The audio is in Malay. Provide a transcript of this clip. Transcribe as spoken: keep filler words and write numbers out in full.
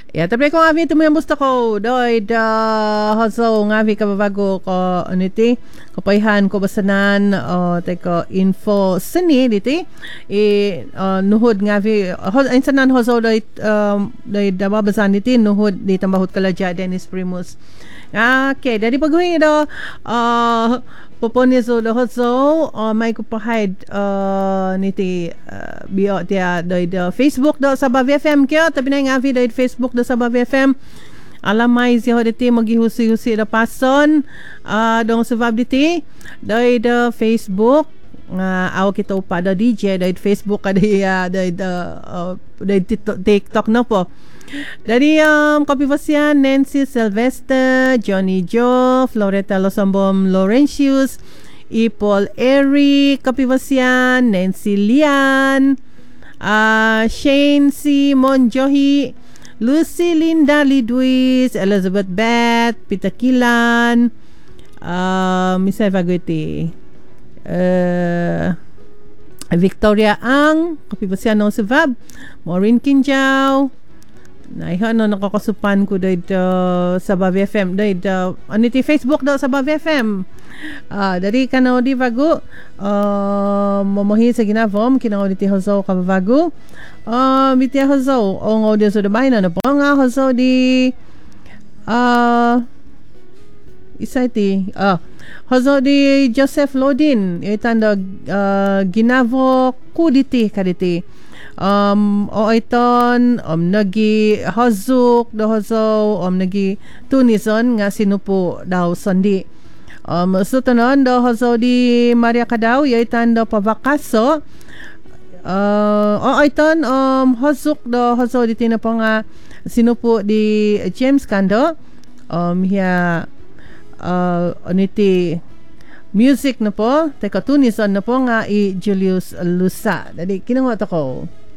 Ya, tapi kung avi ito mo yung gusto ko, doy, da, haso, ng avi kababago ko, ano iti, kapayhan ko basanan, o, teko, info, sini, diti, i, uh, nuhod ng avi, insanan haso, doy, um, doy, da, babasan diti, nuhod, di tambahot kaladya, Dennis Primus. Okay, dari pagawin ito, uh, Poponi so the so uh, may kupahid uh, niti uh, bio dia do the Facebook do sa Bavi F M kyo tabi na nga video do Facebook do sa Bavi F M alamay si hoditi magihusi-husi da pason uh, dong sa Babditi do the Facebook nga uh, aw kita pa do D J do Facebook kadi uh, do the uh, do TikTok no po. Dari um, Kapibasian, Nancy Sylvester, Johnny Joe, Floretta Losombom Laurentius, Ipol Eric Kapibasian, Nancy Lian, uh, Shane C. Monjohi, Lucy Linda Lidwis, Elizabeth Beth, Peter Kilan, uh, Misa Vaguiti, uh, Victoria Ang, Kapibasian no si Vab, Maureen Kinjao, na iha no nakakasupan ko dahil uh, sa Bavi F M dahil uh, ano iti Facebook daw sa Bavi F M uh, dari ka na di bago uh, mamuhi sa ginavom kinao iti hoso ka bago uh, iti hoso o nga audience do bahay na na po nga hoso di uh, isa iti uh, hoso di Joseph Lodin itan da uh, ginavo kuditi kaditi Um, o iton, um, nagi hazuk, do hazo, um, nagi tunison, nga sinupo daw sandi. Um, so tanon, do hazo di Maria Kadaw, yaitan do pavakaso. Uh, o iton, um, hazuk, do hazo di tinapo nga sinupo di James Kando. Um, hiya, uh, oniti, music na po, teka tunison na po nga i Julius Lusa. Dali, kinungot ako.